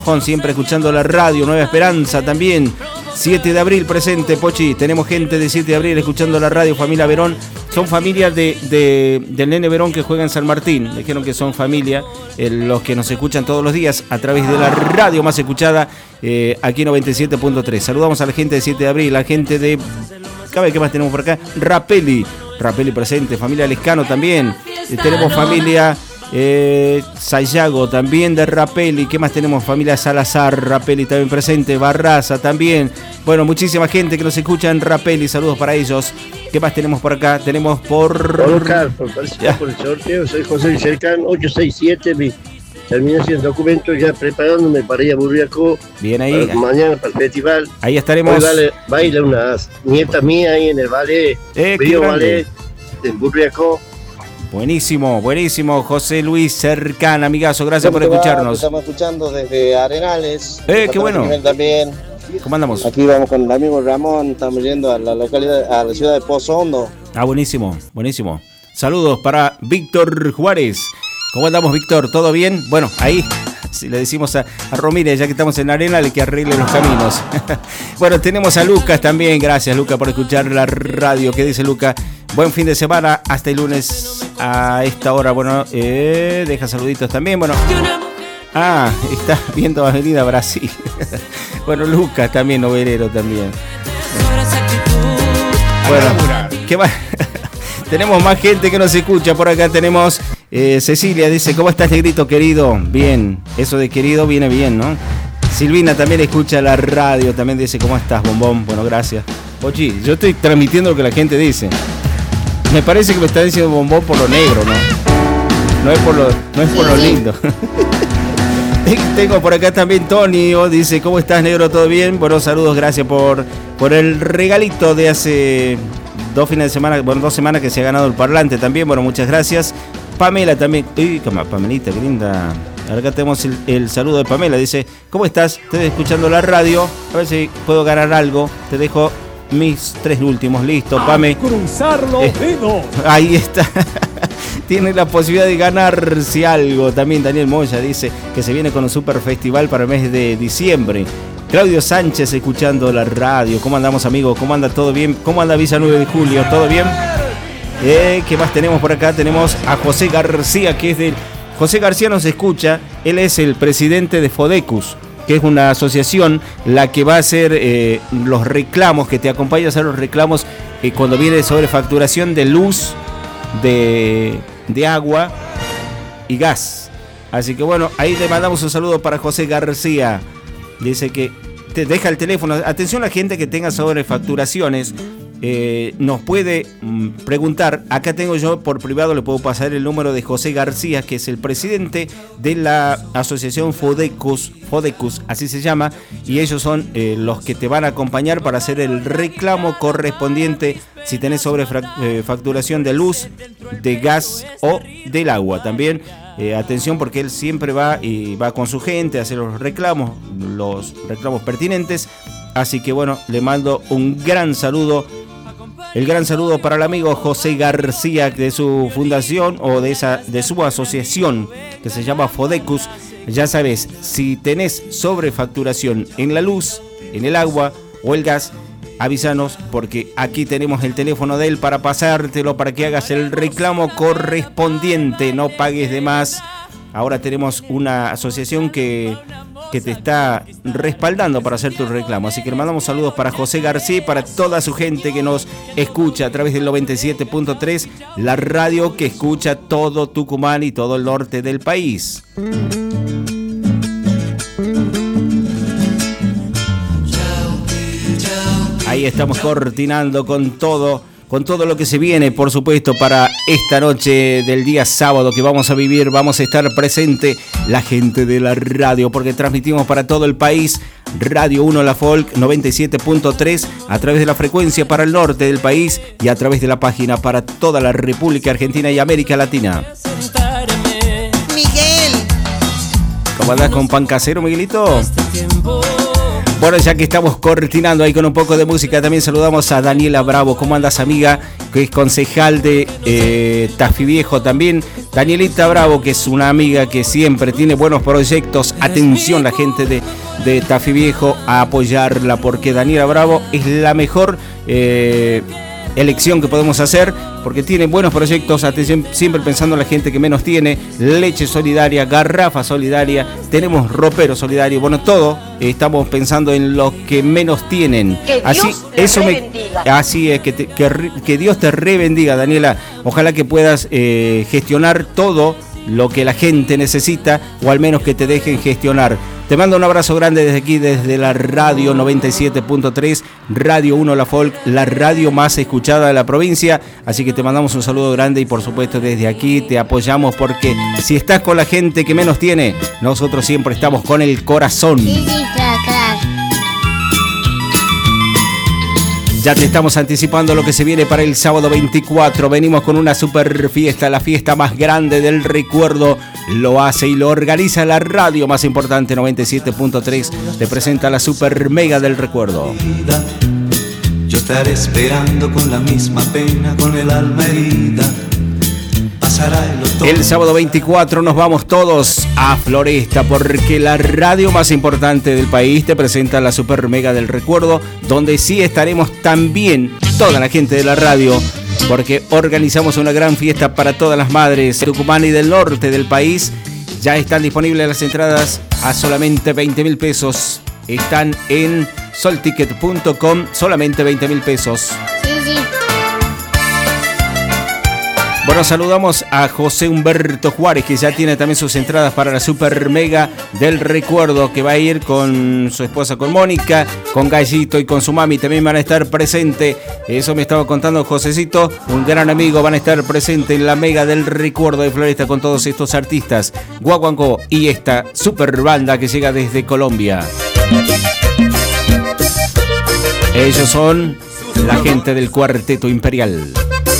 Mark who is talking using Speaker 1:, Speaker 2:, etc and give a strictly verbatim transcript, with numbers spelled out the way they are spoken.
Speaker 1: Siempre escuchando la radio, Nueva Esperanza también. siete de abril presente, Pochi. Tenemos gente de siete de abril escuchando la radio, familia Verón. Son familias de, de, del nene Verón que juega en San Martín. Dijeron que son familia, eh, los que nos escuchan todos los días a través de la radio más escuchada eh, aquí noventa y siete punto tres. Saludamos a la gente de siete de abril, la gente de... ¿Qué más tenemos por acá? Rapelli. Rapelli presente, familia Lescano también. Eh, tenemos familia... Eh, Sayago también de Rapelli. ¿Qué más tenemos? Familia Salazar, Rapelli también presente, Barraza también. Bueno, muchísima gente que nos escucha en Rapelli, saludos para ellos. ¿Qué más tenemos por acá? Tenemos por...
Speaker 2: Oscar, por participar por el sorteo, soy José Vicercán, ocho seis siete, mi terminación de documentos, ya preparándome para ir a Burriacó.
Speaker 1: Bien ahí.
Speaker 2: Para mañana para el festival.
Speaker 1: Ahí estaremos.
Speaker 2: Hoy vale, baila una nieta mía ahí en el ballet,
Speaker 1: eh,
Speaker 2: Río Ballet, en Burriacó.
Speaker 1: Buenísimo, buenísimo, José Luis Cercán, amigazo, gracias por escucharnos.
Speaker 3: Estamos escuchando desde Arenales.
Speaker 1: Eh, qué bueno.
Speaker 3: También.
Speaker 1: ¿Cómo andamos?
Speaker 3: Aquí vamos con el amigo Ramón, estamos yendo a la localidad, a la ciudad de Pozo Hondo.
Speaker 1: Ah, buenísimo, buenísimo. Saludos para Víctor Juárez. ¿Cómo andamos, Víctor? ¿Todo bien? Bueno, ahí si le decimos a, a Romírez, ya que estamos en Arenales, que arregle los caminos. Bueno, tenemos a Lucas también, gracias Lucas por escuchar la radio. ¿Qué dice Lucas? Buen fin de semana, hasta el lunes a esta hora. Bueno, eh, deja saluditos también. Bueno, ah, está viendo Avenida Brasil. Bueno, Lucas también, novelero también. Bueno, ¿qué más? Tenemos más gente que nos escucha. Por acá tenemos eh, Cecilia, dice, ¿cómo estás, negrito querido? Bien, eso de querido viene bien, ¿no? Silvina también escucha la radio, también dice, ¿cómo estás, bombón? Bueno, gracias. Ochi, yo estoy transmitiendo lo que la gente dice. Me parece que me está diciendo bombón por lo negro, ¿no? No es por lo, no es por lo lindo. Tengo por acá también Tony, dice, ¿cómo estás, negro? ¿Todo bien? Bueno, saludos, gracias por, por el regalito de hace dos fines de semana, bueno, dos semanas que se ha ganado el parlante también. Bueno, muchas gracias. Pamela también. Uy, Pamelita, qué linda. Acá tenemos el, el saludo de Pamela. Dice, ¿cómo estás? Estoy escuchando la radio. A ver si puedo ganar algo. Te dejo mis tres últimos. Listo, Pame.
Speaker 4: Cruzar los eh, dedos.
Speaker 1: Ahí está. Tiene la posibilidad de ganarse algo. También Daniel Moya dice que se viene con un super festival para el mes de diciembre. Claudio Sánchez escuchando la radio. ¿Cómo andamos, amigos? ¿Cómo anda? ¿Todo bien? ¿Cómo anda Villa nueve de julio? ¿Todo bien? Eh, ¿Qué más tenemos por acá? Tenemos a José García, que es del... José García nos escucha. Él es el presidente de Fodecus, que es una asociación la que va a hacer eh, los reclamos, que te acompaña a hacer los reclamos eh, cuando viene sobre facturación de luz, de, de agua y gas. Así que bueno, ahí le mandamos un saludo para José García. Dice que te deja el teléfono. Atención a la gente que tenga sobre facturaciones. Eh, nos puede mm, preguntar. Acá tengo yo por privado, le puedo pasar el número de José García, que es el presidente de la asociación Fodecus, Fodecus, así se llama, y ellos son eh, los que te van a acompañar para hacer el reclamo correspondiente si tenés sobre eh, facturación de luz, de gas o del agua. También eh, atención, porque él siempre va y va con su gente a hacer los reclamos, los reclamos pertinentes. Así que bueno, le mando un gran saludo. El gran saludo para el amigo José García, de su fundación o de esa de su asociación que se llama Fodecus. Ya sabes, si tenés sobrefacturación en la luz, en el agua o el gas, avísanos, porque aquí tenemos el teléfono de él para pasártelo, para que hagas el reclamo correspondiente, no pagues de más. Ahora tenemos una asociación que, que te está respaldando para hacer tu reclamo. Así que le mandamos saludos para José García y para toda su gente que nos escucha a través del noventa y siete punto tres, la radio que escucha todo Tucumán y todo el norte del país. Ahí estamos coordinando con todo. Con todo lo que se viene, por supuesto, para esta noche del día sábado que vamos a vivir. Vamos a estar presente la gente de la radio, porque transmitimos para todo el país. Radio uno La Folk noventa y siete punto tres a través de la frecuencia para el norte del país y a través de la página para toda la República Argentina y América Latina.
Speaker 5: Miguel.
Speaker 1: ¿Cómo andás con pan casero, Miguelito? Bueno, ya que estamos coordinando ahí con un poco de música, también saludamos a Daniela Bravo. ¿Cómo andas, amiga? que es concejal de eh, Tafí Viejo también. Danielita Bravo, que es una amiga que siempre tiene buenos proyectos. Atención la gente de, de Tafí Viejo a apoyarla, porque Daniela Bravo es la mejor eh, elección que podemos hacer, porque tiene buenos proyectos. Atención, siempre pensando en la gente que menos tiene. Leche solidaria, garrafa solidaria, tenemos ropero solidario, bueno, todo eh, estamos pensando en los que menos tienen.
Speaker 5: Que
Speaker 1: así
Speaker 5: Dios te
Speaker 1: eso me,
Speaker 5: rebendiga.
Speaker 1: así es, que, te, que, que Dios te rebendiga, Daniela. Ojalá que puedas eh, gestionar todo lo que la gente necesita, o al menos que te dejen gestionar. Te mando un abrazo grande desde aquí, desde la radio noventa y siete punto tres, Radio uno La Folk, la radio más escuchada de la provincia. Así que te mandamos un saludo grande y por supuesto desde aquí te apoyamos, porque si estás con la gente que menos tiene, nosotros siempre estamos con el corazón.
Speaker 6: Sí, sí, claro, claro.
Speaker 1: Ya te estamos anticipando lo que se viene para el sábado veinticuatro. Venimos con una super fiesta, la fiesta más grande del recuerdo. Lo hace y lo organiza la radio más importante, noventa y siete punto tres. Te presenta la super mega del recuerdo.
Speaker 7: Yo estaré esperando con la misma pena, con el alma herida. El,
Speaker 1: el sábado veinticuatro nos vamos todos a Floresta, porque la radio más importante del país te presenta la super mega del recuerdo, donde sí estaremos también toda la gente de la radio, porque organizamos una gran fiesta para todas las madres de Tucumán y del norte del país. Ya están disponibles las entradas a solamente veinte mil pesos. Están en solticket punto com, solamente veinte mil pesos.
Speaker 6: Sí, sí.
Speaker 1: Bueno, saludamos a José Humberto Juárez, que ya tiene también sus entradas para la super mega del recuerdo, que va a ir con su esposa, con Mónica, con Gallito y con su mami. También van a estar presentes, eso me estaba contando Josecito, un gran amigo, van a estar presentes en la mega del recuerdo de Floresta con todos estos artistas, Guaguancó y esta super banda que llega desde Colombia. Ellos son la gente del Cuarteto Imperial.